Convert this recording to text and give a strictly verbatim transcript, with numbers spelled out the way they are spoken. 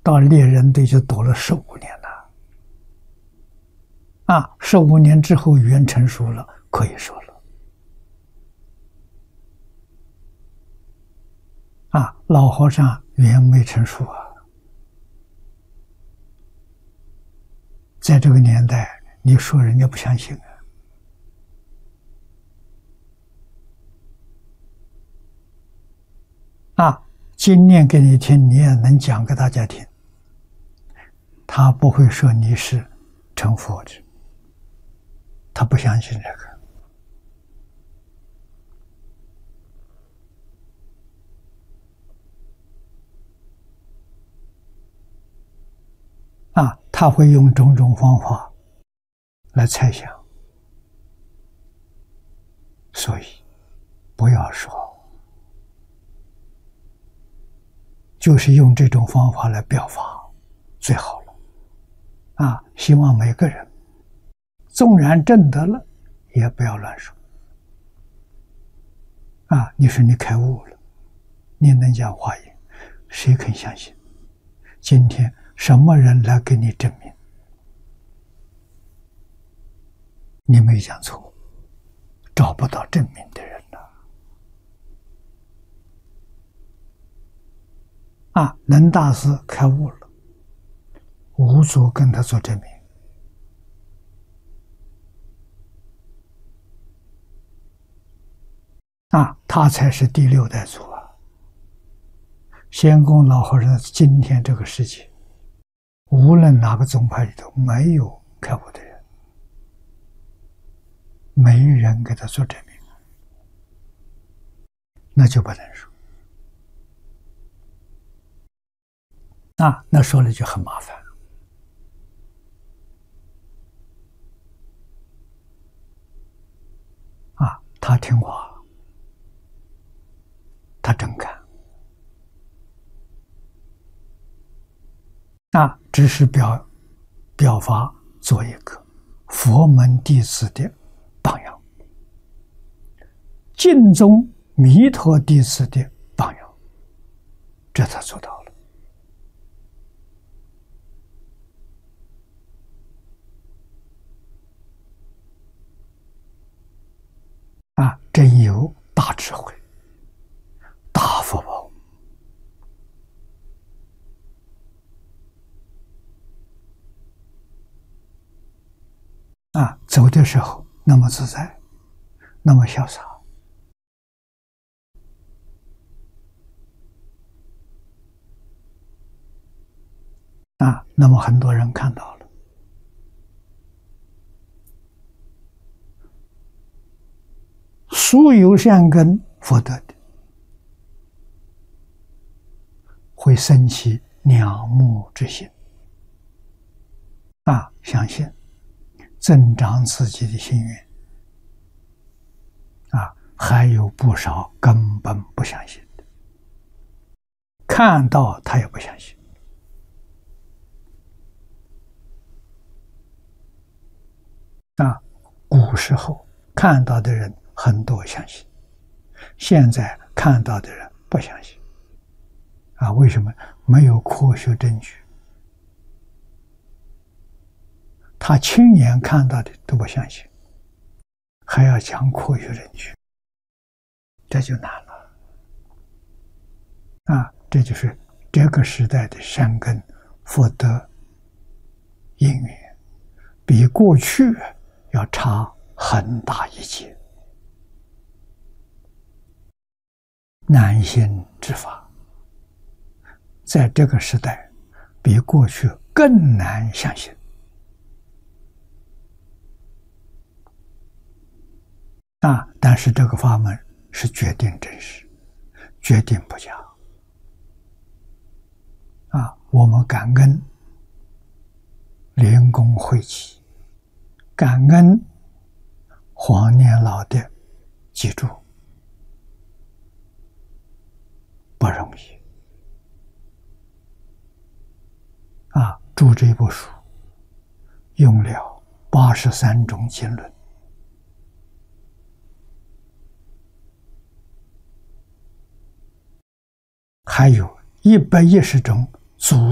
到猎人队就读了十五年了。啊，十五年之后语言成熟了，可以说了。啊，老和尚语言没成熟啊。在这个年代，你说人家不相信啊。啊，经念给你听，你也能讲给大家听，他不会说你是成佛的，他不相信这个。啊，他会用种种方法来猜想，所以不要说，就是用这种方法来表法最好了。啊，希望每个人纵然证得了，也不要乱说。啊，你说你开悟了，你能讲华严，谁肯相信？今天什么人来给你证明你没讲错？找不到证明的人了。啊，能大师开悟了，无足跟他做证明。啊，他才是第六代祖啊！仙公老和尚今天这个世界，无论哪个宗派里头没有开悟的人，没人给他做证明，那就不能说。啊，那说了就很麻烦。啊，他听话，他真干。啊，只是表表法做一个佛门弟子的榜样，净宗弥陀弟子的榜样，这他做到了。啊，真有大智慧、大福报。啊，走的时候那么自在，那么潇洒。啊，那么很多人看到了，素有善根福德的，会生起仰慕之心。啊，相信增长自己的心愿。啊，还有不少根本不相信的，看到他也不相信。啊，古时候看到的人很多相信，现在看到的人不相信。啊，为什么？没有科学证据，他亲眼看到的都不相信，还要讲科学证据，这就难了。啊，这就是这个时代的善根福德因缘，比过去要差很大一截。难信之法，在这个时代比过去更难相信。啊，但是这个法门是决定真实，决定不假。啊，我们感恩莲公慧起，感恩黄年老的记住，不容易。啊，著这部书用了八十三种经论，还有一百一十种祖